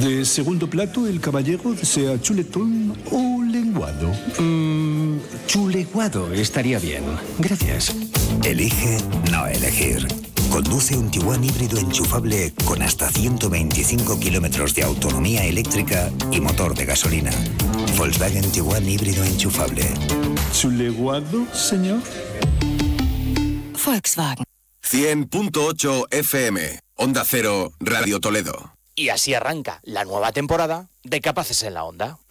De segundo plato, el caballero desea chuletón o lenguado. Chuleguado estaría bien. Gracias. Elige no elegir. Conduce un Tiguan híbrido enchufable con hasta 125 kilómetros de autonomía eléctrica y motor de gasolina. Volkswagen Tiguan híbrido enchufable. ¿Chuleguado, señor? Volkswagen. 100.8 FM. Onda Cero, Radio Toledo. Y así arranca la nueva temporada de Capaces en la Onda.